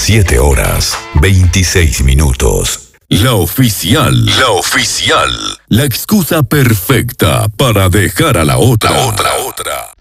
7 horas, 26 minutos. La oficial. La oficial. La excusa perfecta para dejar a la otra.